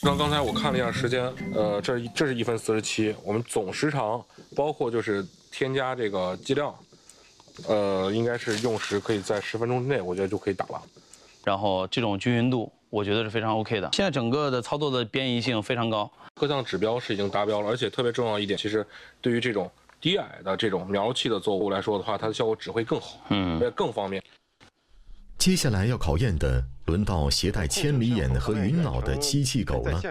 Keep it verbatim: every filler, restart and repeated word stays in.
刚刚才我看了一下时间，呃，这这是一分四十七，我们总时长包括就是添加这个剂量，呃，应该是用时可以在十分钟之内，我觉得就可以打了。 然后这种均匀度，我觉得是非常 OK 的。现在整个的操作的便宜性非常高， 各项指标是已经达标了，而且特别重要一点，其实对于这种低矮的这种苗期的作物来说的话，它的效果只会更好， 嗯， 也更方便。 接下来要考验的，轮到携带千里眼和云脑的机器狗了。